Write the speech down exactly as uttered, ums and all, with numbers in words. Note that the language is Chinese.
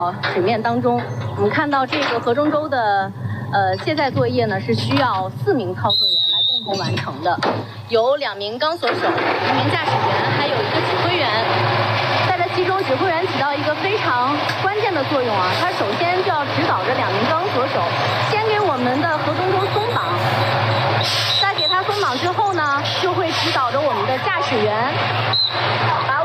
水面当中，我们看到这个河中洲的呃卸载作业呢，是需要四名操作员来共同完成的，有两名钢索手、一名驾驶员，还有一个指挥员。在这其中，指挥员起到一个非常关键的作用啊，他首先就要指导着两名钢索手，先给我们的河中洲松绑，在给他松绑之后呢，就会指导着我们的驾驶员。